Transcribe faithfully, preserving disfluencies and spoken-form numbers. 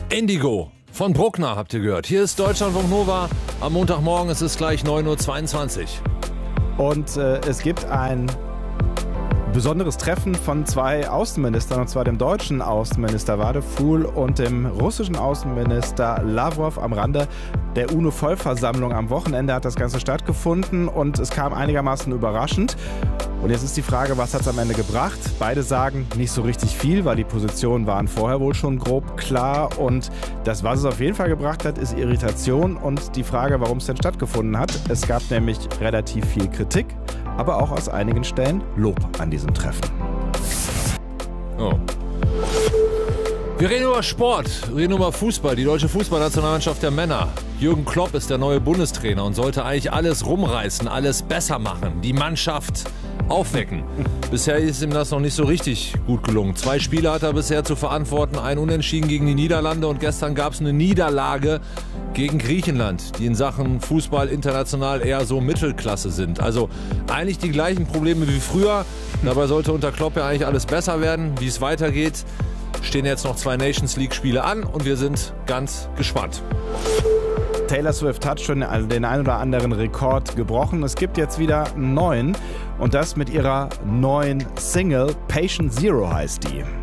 Indigo von Bruckner habt ihr gehört. Hier ist Deutschlandfunk Nova. Am Montagmorgen, es ist gleich neun Uhr zweiundzwanzig. Und äh, es gibt ein besonderes Treffen von zwei Außenministern, und zwar dem deutschen Außenminister Vadeful und dem russischen Außenminister Lavrov am Rande der UNO-Vollversammlung. Am Wochenende hat das Ganze stattgefunden und es kam einigermaßen überraschend. Und jetzt ist die Frage, was hat es am Ende gebracht? Beide sagen nicht so richtig viel, weil die Positionen waren vorher wohl schon grob klar. Und das, was es auf jeden Fall gebracht hat, ist Irritation und die Frage, warum es denn stattgefunden hat. Es gab nämlich relativ viel Kritik, aber auch aus einigen Stellen Lob an diesem Treffen. Oh. Wir reden über Sport, wir reden über Fußball. Die deutsche Fußballnationalmannschaft der Männer. Jürgen Klopp ist der neue Bundestrainer und sollte eigentlich alles rumreißen, alles besser machen, die Mannschaft aufwecken. Bisher ist ihm das noch nicht so richtig gut gelungen. Zwei Spiele hat er bisher zu verantworten, ein Unentschieden gegen die Niederlande und gestern gab es eine Niederlage gegen Griechenland, die in Sachen Fußball international eher so Mittelklasse sind. Also eigentlich die gleichen Probleme wie früher. Dabei sollte unter Klopp ja eigentlich alles besser werden. Wie es weitergeht, stehen jetzt noch zwei Nations League Spiele an und wir sind ganz gespannt. Taylor Swift hat schon den ein oder anderen Rekord gebrochen. Es gibt jetzt wieder einen neuen und das mit ihrer neuen Single Patient Zero heißt die.